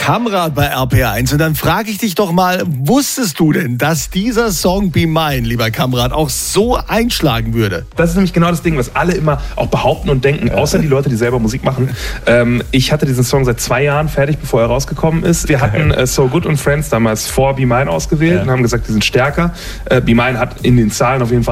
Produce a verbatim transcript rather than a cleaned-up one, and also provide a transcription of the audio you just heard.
Kamrat bei R P R eins. Und dann frage ich dich doch mal, wusstest du denn, dass dieser Song Be Mine, lieber Kamrat, auch so einschlagen würde? Das ist nämlich genau das Ding, was alle immer auch behaupten und denken, außer die Leute, die selber Musik machen. Ähm, ich hatte diesen Song seit zwei Jahren fertig, bevor er rausgekommen ist. Wir hatten äh, So Good und Friends damals vor Be Mine ausgewählt ja. und haben gesagt, die sind stärker. Äh, Be Mine hat in den Zahlen auf jeden Fall